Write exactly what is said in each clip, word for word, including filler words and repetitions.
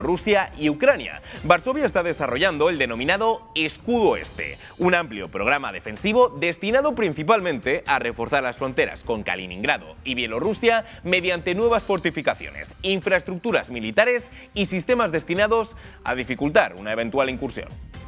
Rusia y Ucrania. Varsovia está desarrollando el denominado Escudo Este, un amplio programa defensivo destinado principalmente a reforzar las fronteras con Kaliningrado y Bielorrusia mediante nuevas fortificaciones, infraestructuras militares y sistemas destinados a dificultar una eventual incursión.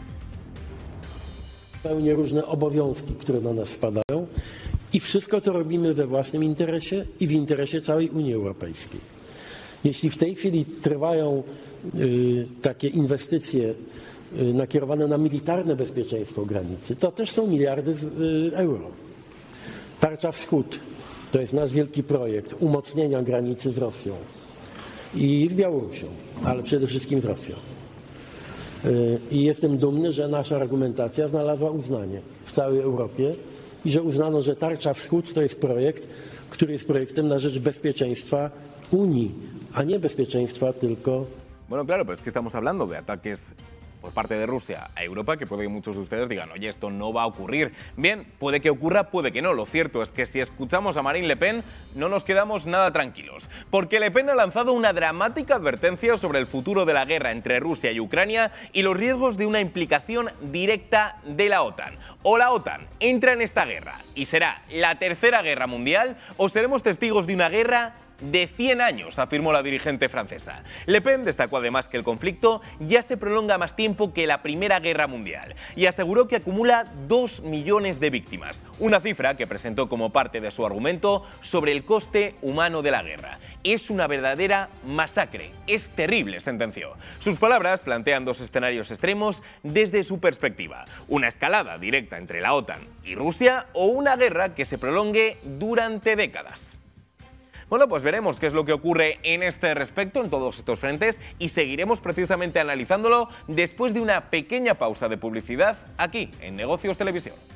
Pełnię różne obowiązki, które na nas spadają, i wszystko to robimy we własnym interesie i w interesie całej Unii Europejskiej. Jeśli w tej chwili trwają y, takie inwestycje y, nakierowane na militarne bezpieczeństwo granicy, to też są miliardy z, y, euro. Tarcza Wschód to jest nasz wielki projekt umocnienia granicy z Rosją i z Białorusią, ale przede wszystkim z Rosją. Y, I jestem dumny, że nasza argumentacja znalazła uznanie w całej Europie i że uznano, że Tarcza Wschód to jest projekt, który jest projektem na rzecz bezpieczeństwa Unii, a nie bezpieczeństwa tylko. Bueno, claro, pero es que estamos hablando de ataques por parte de Rusia a Europa, que puede que muchos de ustedes digan, oye, esto no va a ocurrir. Bien, puede que ocurra, puede que no. Lo cierto es que si escuchamos a Marine Le Pen, no nos quedamos nada tranquilos. Porque Le Pen ha lanzado una dramática advertencia sobre el futuro de la guerra entre Rusia y Ucrania y los riesgos de una implicación directa de la OTAN. O la OTAN entra en esta guerra y será la tercera guerra mundial, o seremos testigos de una guerra de cien años, afirmó la dirigente francesa. Le Pen destacó además que el conflicto ya se prolonga más tiempo que la Primera Guerra Mundial y aseguró que acumula dos millones de víctimas, una cifra que presentó como parte de su argumento sobre el coste humano de la guerra. Es una verdadera masacre, es terrible, sentenció. Sus palabras plantean dos escenarios extremos desde su perspectiva: una escalada directa entre la OTAN y Rusia o una guerra que se prolongue durante décadas. Bueno, pues veremos qué es lo que ocurre en este respecto, en todos estos frentes, y seguiremos precisamente analizándolo después de una pequeña pausa de publicidad aquí en Negocios Televisión.